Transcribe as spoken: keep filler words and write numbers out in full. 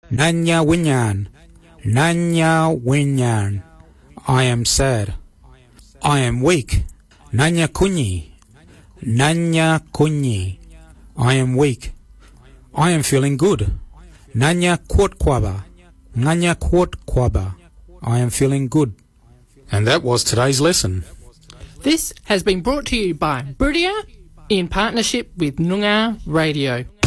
Nanya winyan. Nanya winyan. I am sad. I am weak. Nanya kunyi. Nanya kunyi. I am weak. I am feeling good. Nanya kwotkwaba. Nanya kwotkwaba. I am feeling good. And that was today's lesson. This has been brought to you by Brudia in partnership with Noongar Radio.